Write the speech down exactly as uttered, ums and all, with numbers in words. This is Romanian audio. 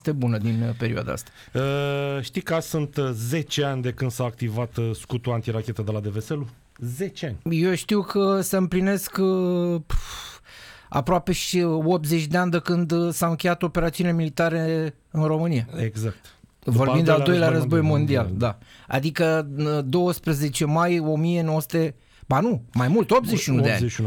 bună din perioada asta. Uh, știi că sunt zece ani de când s-a activat scutul antirachetă de la Deveselu? zece ani. Eu știu că se împlinesc pf, aproape și optzeci de ani de când s-au încheiat operațiunile militare în România. Exact. Vorbim de al doilea război mondial, mondial, da. Adică doisprezece mai o mie nouă sute, ba nu, mai mult, optzeci și unu de ani.